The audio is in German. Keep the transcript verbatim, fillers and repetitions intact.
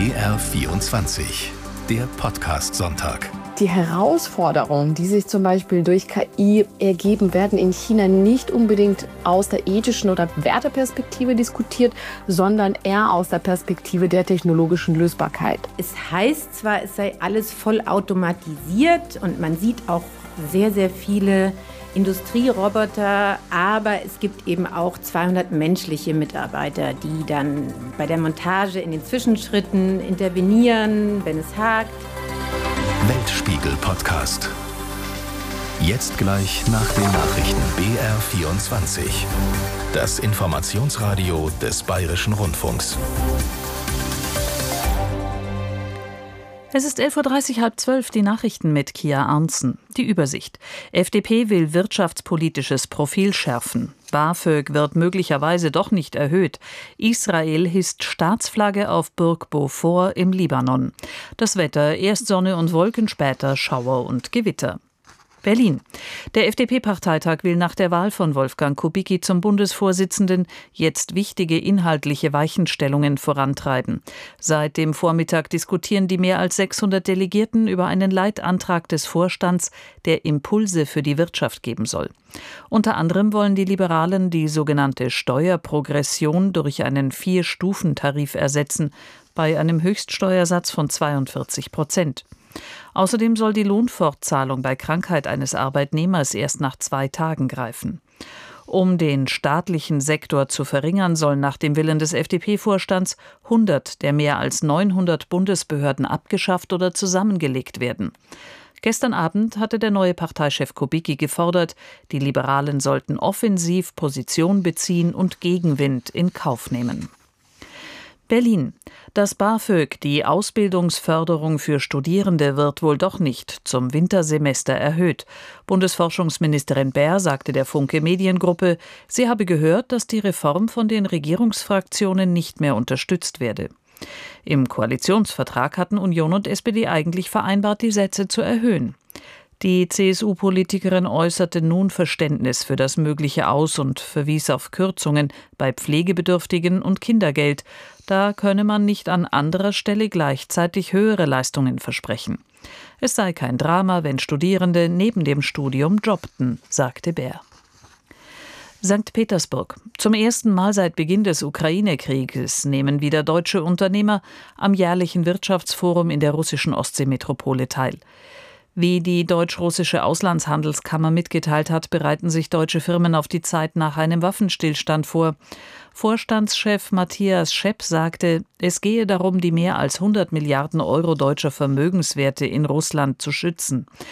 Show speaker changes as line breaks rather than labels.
B R vierundzwanzig, der Podcast-Sonntag.
Die Herausforderungen, die sich zum Beispiel durch K I ergeben, werden in China nicht unbedingt aus der ethischen oder Werteperspektive diskutiert, sondern eher aus der Perspektive der technologischen Lösbarkeit.
Es heißt zwar, es sei alles voll automatisiert und man sieht auch sehr, sehr viele Industrieroboter, aber es gibt eben auch zweihundert menschliche Mitarbeiter, die dann bei der Montage in den Zwischenschritten intervenieren, wenn es hakt.
Weltspiegel-Podcast. Jetzt gleich nach den Nachrichten B R vierundzwanzig. Das Informationsradio des Bayerischen Rundfunks.
Es ist elf Uhr dreißig, halb zwölf, die Nachrichten mit Kia Arntzen. Die Übersicht. F D P will wirtschaftspolitisches Profil schärfen. BAföG wird möglicherweise doch nicht erhöht. Israel hisst Staatsflagge auf Burg Beaufort im Libanon. Das Wetter, erst Sonne und Wolken, später Schauer und Gewitter. Berlin. Der F D P-Parteitag will nach der Wahl von Wolfgang Kubicki zum Bundesvorsitzenden jetzt wichtige inhaltliche Weichenstellungen vorantreiben. Seit dem Vormittag diskutieren die mehr als sechshundert Delegierten über einen Leitantrag des Vorstands, der Impulse für die Wirtschaft geben soll. Unter anderem wollen die Liberalen die sogenannte Steuerprogression durch einen Vier-Stufen-Tarif ersetzen, bei einem Höchststeuersatz von zweiundvierzig Prozent. Außerdem soll die Lohnfortzahlung bei Krankheit eines Arbeitnehmers erst nach zwei Tagen greifen. Um den staatlichen Sektor zu verringern, sollen nach dem Willen des F D P-Vorstands hundert der mehr als neunhundert Bundesbehörden abgeschafft oder zusammengelegt werden. Gestern Abend hatte der neue Parteichef Kubicki gefordert, die Liberalen sollten offensiv Position beziehen und Gegenwind in Kauf nehmen. Berlin. Das BAföG, die Ausbildungsförderung für Studierende, wird wohl doch nicht zum Wintersemester erhöht. Bundesforschungsministerin Baer sagte der Funke Mediengruppe, sie habe gehört, dass die Reform von den Regierungsfraktionen nicht mehr unterstützt werde. Im Koalitionsvertrag hatten Union und S P D eigentlich vereinbart, die Sätze zu erhöhen. Die C S U-Politikerin äußerte nun Verständnis für das mögliche Aus- und verwies auf Kürzungen bei Pflegebedürftigen und Kindergeld. Da könne man nicht an anderer Stelle gleichzeitig höhere Leistungen versprechen. Es sei kein Drama, wenn Studierende neben dem Studium jobbten, sagte Baer. Sankt Petersburg. Zum ersten Mal seit Beginn des Ukraine-Krieges nehmen wieder deutsche Unternehmer am jährlichen Wirtschaftsforum in der russischen Ostseemetropole teil. Wie die deutsch-russische Auslandshandelskammer mitgeteilt hat, bereiten sich deutsche Firmen auf die Zeit nach einem Waffenstillstand vor. Vorstandschef Matthias Schepp sagte, es gehe darum, die mehr als hundert Milliarden Euro deutscher Vermögenswerte in Russland zu schützen.